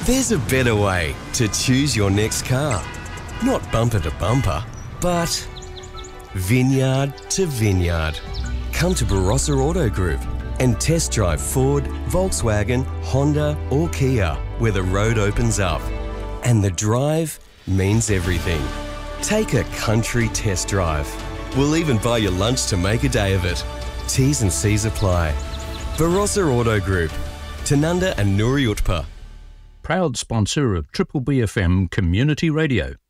There's a better way to choose your next car. Not bumper to bumper, but vineyard to vineyard. Come to Barossa Auto Group and test drive Ford, Volkswagen, Honda or Kia, where the road opens up. And the drive means everything. Take a country test drive. We'll even buy you lunch to make a day of it. T's and C's apply. Barossa Auto Group, Tanunda and Nuri Utpa. Proud sponsor of Triple BFM Community Radio.